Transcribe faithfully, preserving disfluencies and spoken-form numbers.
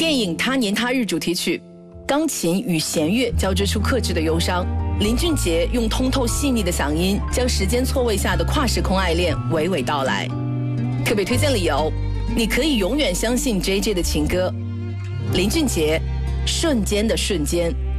电影《他年他日》主题曲，钢琴与弦乐交织出克制的忧伤。林俊杰用通透细腻的嗓音，将时间错位下的跨时空爱恋娓娓道来。特别推荐理由：你可以永远相信 J J 的情歌。林俊杰，瞬间的瞬间。